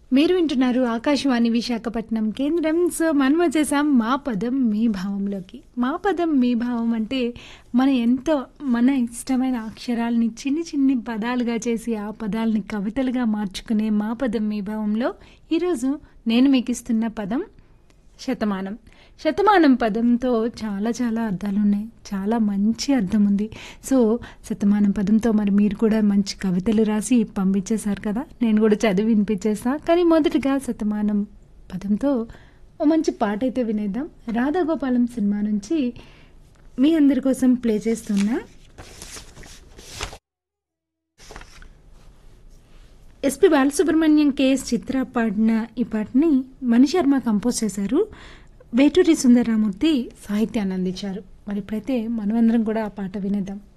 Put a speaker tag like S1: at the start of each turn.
S1: మీరు వింటున్నారు ఆకాశవాణి విశాఖపట్నం కేంద్రం. సో మనం వచ్చేసాం మా పదం మీ భావంలోకి. మా పదం మీ భావం అంటే మన ఇష్టమైన అక్షరాల్ని చిన్ని చిన్ని పదాలుగా చేసి ఆ పదాలని కవితలుగా మార్చుకునే మా పదం మీ భావంలో ఈరోజు నేను మీకు ఇస్తున్న పదం శతమానం. శతమానం పదంతో చాలా చాలా అర్థాలు ఉన్నాయి. చాలా మంచి అర్థం ఉంది. సో శతమానం పదంతో మరి మీరు కూడా మంచి కవితలు రాసి పంపించేశారు కదా, నేను కూడా చదివి వినిపించేస్తా. కానీ మొదటిగా శతమానం పదంతో ఓ మంచి పాట అయితే వినేద్దాం. రాధాగోపాలం సినిమా నుంచి మీ అందరి కోసం ప్లే చేస్తున్నా. ఎస్పి బాలసుబ్రహ్మణ్యం, కేఎస్ చిత్ర పాడిన ఈ పాటని మణిశర్మ కంపోజ్ చేశారు. వేటూరి సుందరరామూర్తి సాహిత్యాన్ని అందించారు. మరి ఇప్పుడైతే మనమందరం కూడా ఆ పాట వినేద్దాం.